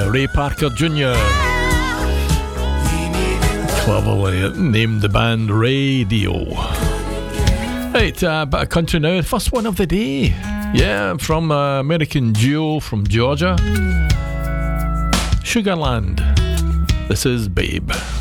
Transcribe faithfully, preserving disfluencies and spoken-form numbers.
Ray Parker Junior Cleverly named the band Radio. Right, a uh, bit of country now. First one of the day. Yeah, from uh, American duo from Georgia, Sugarland. This is Babe.